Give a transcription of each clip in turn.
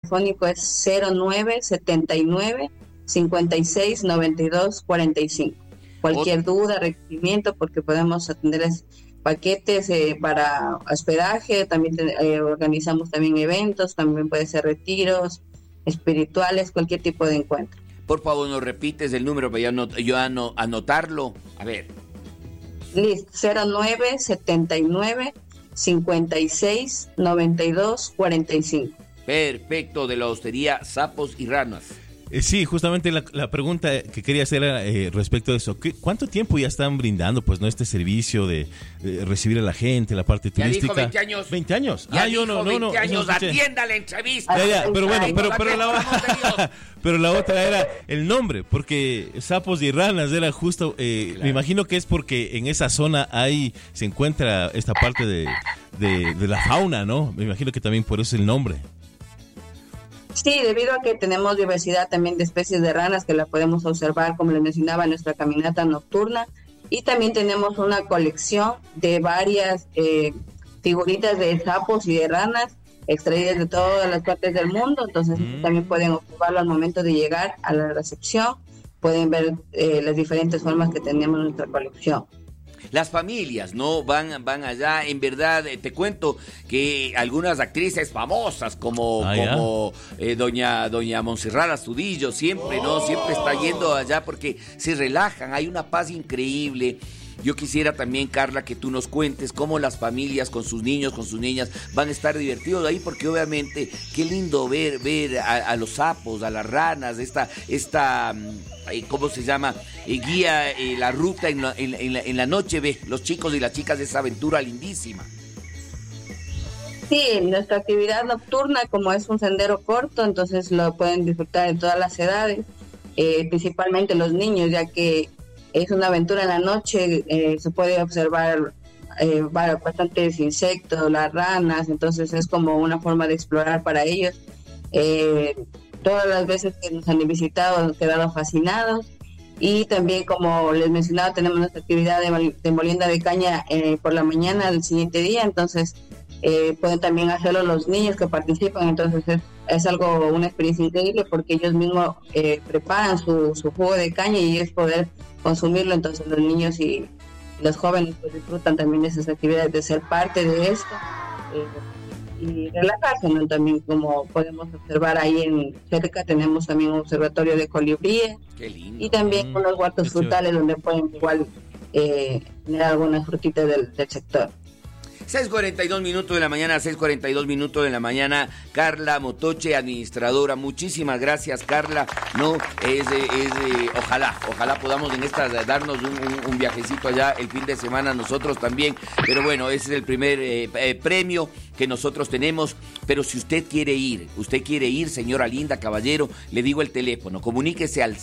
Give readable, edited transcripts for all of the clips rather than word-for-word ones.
telefónico es 0979-569245. Cualquier duda, requerimiento, porque podemos atender paquetes para hospedaje, también organizamos también eventos, también puede ser retiros espirituales, cualquier tipo de encuentro. Por favor, nos repites el número para yo anotarlo. A ver. Listo, 0979-569245. Perfecto, de la hostería Sapos y Ranas. Sí, justamente la pregunta que quería hacer era respecto a eso. ¿Cuánto tiempo ya están brindando este servicio de recibir a la gente, la parte turística? Ya dijo 20 años. 20 años. Ya dijo 20 años, atienda la entrevista. Pero bueno, pero la otra era el nombre, porque Sapos y Ranas era justo, claro. Me imagino que es porque en esa zona se encuentra esta parte de la fauna, ¿no? Me imagino que también por eso el nombre. Sí, debido a que tenemos diversidad también de especies de ranas que la podemos observar, como les mencionaba, en nuestra caminata nocturna, y también tenemos una colección de varias figuritas de sapos y de ranas extraídas de todas las partes del mundo, entonces también pueden observarlo al momento de llegar a la recepción, pueden ver las diferentes formas que tenemos en nuestra colección. Las familias, ¿no? Van allá. En verdad, te cuento que algunas actrices famosas como doña Montserrat Astudillo siempre está yendo allá porque se relajan. Hay una paz increíble. Yo quisiera también, Carla, que tú nos cuentes cómo las familias con sus niños, con sus niñas van a estar divertidos ahí, porque obviamente qué lindo ver a los sapos, a las ranas, esta ¿cómo se llama? Guía la ruta en la noche, ve los chicos y las chicas de esa aventura lindísima. Sí, nuestra actividad nocturna, como es un sendero corto, entonces lo pueden disfrutar en todas las edades, principalmente los niños, ya que es una aventura en la noche, se puede observar bastantes insectos, las ranas, entonces es como una forma de explorar para ellos. Todas las veces que nos han visitado han quedado fascinados, y también, como les mencionaba, tenemos nuestra actividad de molienda de caña por la mañana del siguiente día, entonces pueden también hacerlo los niños que participan, entonces es una experiencia increíble porque ellos mismos preparan su jugo de caña y es poder consumirlo, entonces los niños y los jóvenes pues disfrutan también de esas actividades, de ser parte de esto y relajarse, ¿no? También, como podemos observar ahí cerca, tenemos también un observatorio de colibríes. Qué lindo. Y también unos huertos frutales donde pueden igual tener algunas frutitas del sector. 6:42 minutos de la mañana, Carla Motoche, administradora. Muchísimas gracias, Carla. No, ojalá podamos en estas darnos un viajecito allá el fin de semana nosotros también. Pero bueno, ese es el primer premio que nosotros tenemos. Pero si usted quiere ir, señora linda, caballero, le digo el teléfono. Comuníquese al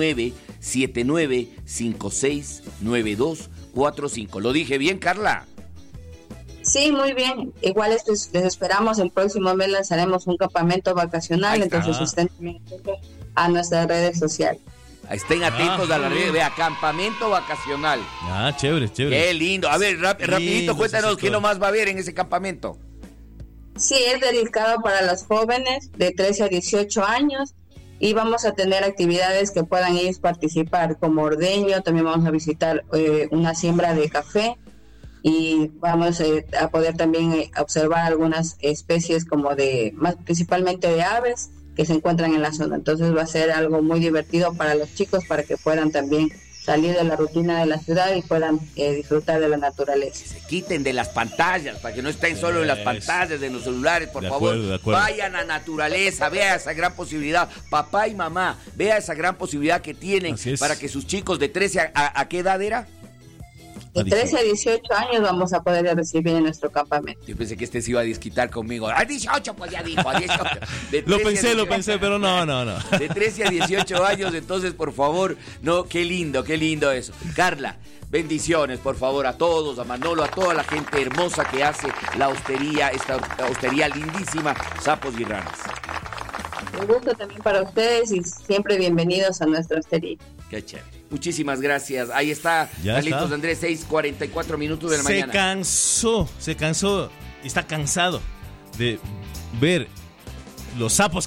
0979-569245. ¿Lo dije bien, Carla? Sí, muy bien. Igual les esperamos. El próximo mes lanzaremos un campamento vacacional, entonces estén atentos a nuestras redes sociales. Estén atentos a la red, vea, campamento vacacional. Chévere. Qué lindo. A ver, rapidito, cuéntanos qué nomás va a haber en ese campamento. Sí, es dedicado para los jóvenes de 13 a 18 años y vamos a tener actividades que puedan ellos participar, como ordeño. También vamos a visitar una siembra de café. Y vamos a poder también observar algunas especies principalmente de aves que se encuentran en la zona. Entonces va a ser algo muy divertido para los chicos, para que puedan también salir de la rutina de la ciudad y puedan disfrutar de la naturaleza. Se quiten de las pantallas, para que no estén solo en las pantallas de los celulares, por favor. Vayan a naturaleza, vea esa gran posibilidad. Papá y mamá, vea esa gran posibilidad que tienen para que sus chicos de 13 ¿a qué edad era? De 13 a 18 años vamos a poder recibir en nuestro campamento. Yo pensé que se iba a desquitar conmigo. A 18, pues ya dijo, a 18. Lo pensé, pero no. De 13 a 18 años, entonces, por favor, no, qué lindo eso. Carla, bendiciones, por favor, a todos, a Manolo, a toda la gente hermosa que hace la hostería, esta hostería lindísima, Sapos y Ranas. Un gusto también para ustedes y siempre bienvenidos a nuestra hostería. Qué chévere. Muchísimas gracias. Ahí está, Carlitos Andrés, 6:44 minutos de la mañana. Se cansó, está cansado de ver los sapos